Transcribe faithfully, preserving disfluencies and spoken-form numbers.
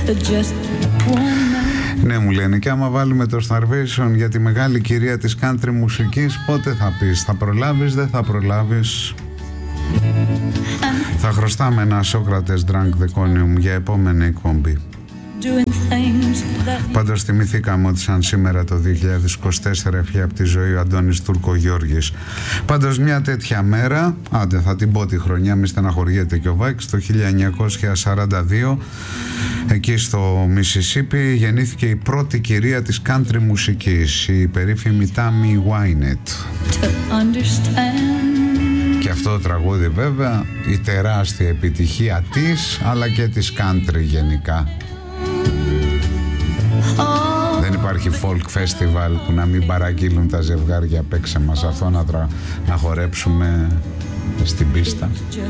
Ναι, μου λένε, και άμα βάλουμε το Starvation για τη μεγάλη κυρία της country μουσικής, πότε θα πεις? Θα προλάβεις, δεν θα προλάβεις? Θα χρωστάμε ένα Σόκρατες Drunk Deconium για επόμενη εκπομπή. Πάντως θυμηθήκαμε ότι σαν σήμερα το δύο χιλιάδες είκοσι τέσσερα έφυγε από τη ζωή ο Αντώνης Τουρκογιώργης. Πάντως μια τέτοια μέρα, άντε θα την πω τη χρονιά, μη στεναχωριέται και ο Βάκης, το χίλια εννιακόσια σαράντα δύο, εκεί στο Μισισίπι γεννήθηκε η πρώτη κυρία της country μουσικής, η περίφημη Tammy Wynette. Και αυτό το τραγούδι βέβαια η τεράστια επιτυχία της, αλλά και της country γενικά. Δεν υπάρχει folk festival που να μην παραγγείλουν τα ζευγάρια, παίξε μας αυτό να, τρα... να χορέψουμε στην πίστα.